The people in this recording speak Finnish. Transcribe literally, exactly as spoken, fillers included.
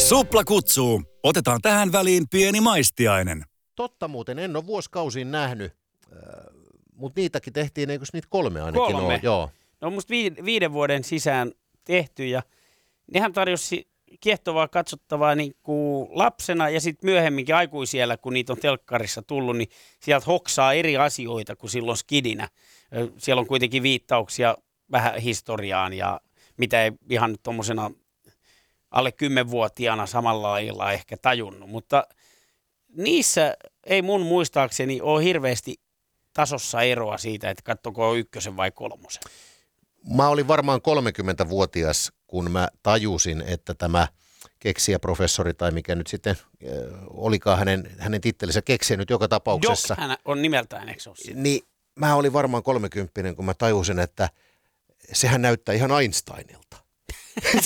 Supla kutsuu. Otetaan tähän väliin pieni maistiainen. Totta muuten, en ole vuosikausiin nähnyt, äh, mutta niitäkin tehtiin, eikös niitä kolme ainakin Kolme. ole? Joo. No musta vi- viiden vuoden sisään tehty ja nehän tarjosi kiehtovaa katsottavaa niin kuin lapsena ja sitten myöhemminkin aikuisiellä, kun niitä on telkkarissa tullut, niin sieltä hoksaa eri asioita kuin silloin skidinä. Siellä on kuitenkin viittauksia vähän historiaan ja mitä ei ihan tuommoisena alle kymmenvuotiaana samalla lailla ehkä tajunnut, mutta niissä ei mun muistaakseni ole hirveästi tasossa eroa siitä, että katsoko ykkösen vai kolmosen. Mä olin varmaan kolmekymmentävuotias, kun mä tajusin, että tämä keksijäprofessori tai mikä nyt sitten äh, olikaan hänen, hänen tittelinsä keksijä nyt joka tapauksessa. Jok hän on nimeltään, eikö se ole siinä? Niin mä olin varmaan kolmekymppinen, kun mä tajusin, että sehän näyttää ihan Einsteinilta.